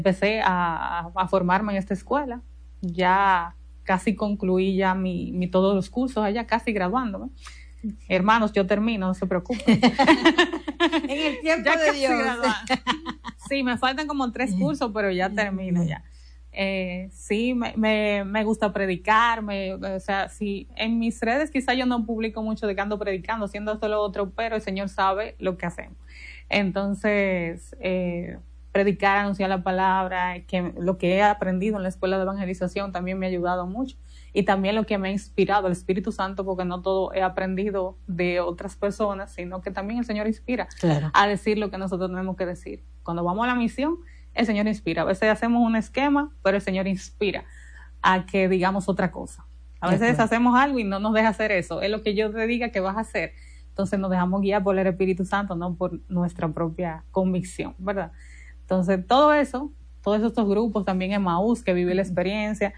empecé a formarme en esta escuela. Ya casi concluí ya todos los cursos allá, casi graduándome. Hermanos, yo termino, no se preocupen. En el tiempo ya de Dios. Sí, me faltan como 3 cursos, pero ya termino ya. Sí, me gusta predicar, o sea, sí, en mis redes quizá yo no publico mucho de que ando predicando, haciendo esto o lo otro, pero el Señor sabe lo que hacemos. Entonces, predicar, anunciar la palabra, que lo que he aprendido en la escuela de evangelización también me ha ayudado mucho. Y también lo que me ha inspirado, el Espíritu Santo, porque no todo he aprendido de otras personas, sino que también el Señor inspira a decir lo que nosotros tenemos que decir. Cuando vamos a la misión, el Señor inspira. A veces hacemos un esquema, pero el Señor inspira a que digamos otra cosa. A veces hacemos algo y no nos deja hacer eso. Es lo que yo te diga que vas a hacer. Entonces nos dejamos guiar por el Espíritu Santo, no por nuestra propia convicción, ¿verdad? Entonces todo eso, todos estos grupos, también Emmaús, que viví la experiencia,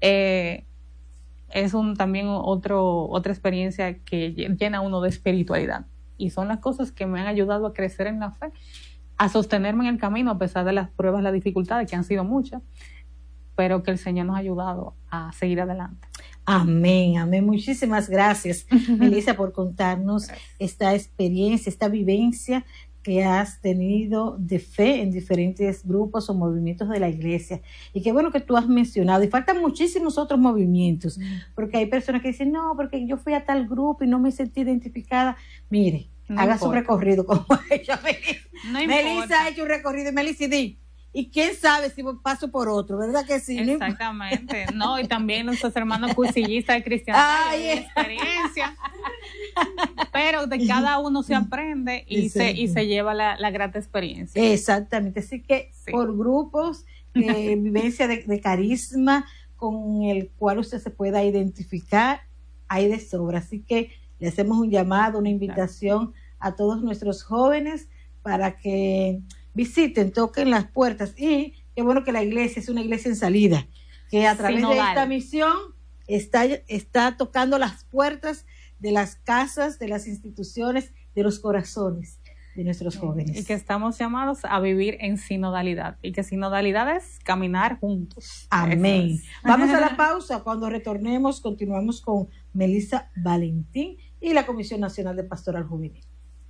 es también otra experiencia que llena uno de espiritualidad. Y son las cosas que me han ayudado a crecer en la fe, a sostenerme en el camino a pesar de las pruebas, las dificultades, que han sido muchas, pero que el Señor nos ha ayudado a seguir adelante. Amén, amén. Muchísimas gracias, Melissa, por contarnos esta experiencia, esta vivencia que has tenido de fe en diferentes grupos o movimientos de la iglesia. Y qué bueno que tú has mencionado, y faltan muchísimos otros movimientos, porque hay personas que dicen, no, porque yo fui a tal grupo y no me sentí identificada. Mire, no haga importa. Su recorrido como ella. No Melissa ha hecho un recorrido, y Melissa, y quién sabe si paso por otro, ¿verdad que sí? Exactamente. No, y también nuestros hermanos cursillistas de cristiandad, experiencia. Pero de cada uno se aprende y se lleva la grata experiencia. Exactamente. Así que por grupos, vivencia de carisma con el cual usted se pueda identificar, hay de sobra. Así que le hacemos un llamado, una invitación a todos nuestros jóvenes para que visiten, toquen las puertas. Y qué bueno que la iglesia es una iglesia en salida, que a través de esta misión está tocando las puertas de las casas, de las instituciones, de los corazones de nuestros jóvenes. Y que estamos llamados a vivir en sinodalidad, y que sinodalidad es caminar juntos. Amén. Vamos a la pausa. Cuando retornemos, continuamos con Melissa Valentín y la Comisión Nacional de Pastoral Juvenil.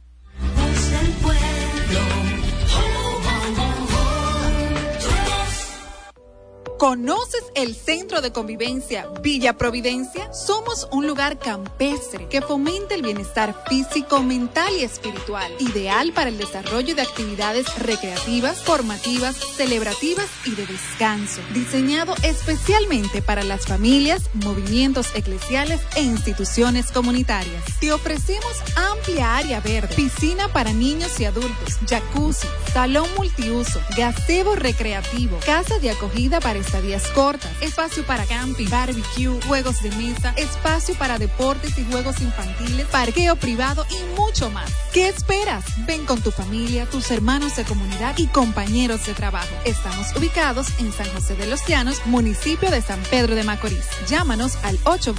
¿Conoces el Centro de Convivencia Villa Providencia? Somos un lugar campestre que fomenta el bienestar físico, mental y espiritual, ideal para el desarrollo de actividades recreativas, formativas, celebrativas y de descanso, diseñado especialmente para las familias, movimientos eclesiales e instituciones comunitarias. Te ofrecemos amplia área verde, piscina para niños y adultos, jacuzzi, salón multiuso, gazebo recreativo, casa de acogida para estadías cortas, espacio para camping, barbecue, juegos de mesa, espacio para deportes y juegos infantiles, parqueo privado y mucho más. ¿Qué esperas? Ven con tu familia, tus hermanos de comunidad y compañeros de trabajo. Estamos ubicados en San José de los Llanos, municipio de San Pedro de Macorís. Llámanos al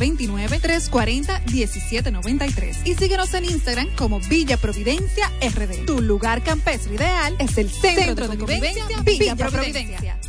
829-340-1793 y síguenos en Instagram como Villa Providencia RD. Tu lugar campestre ideal es el Centro de Convivencia Villa Providencia.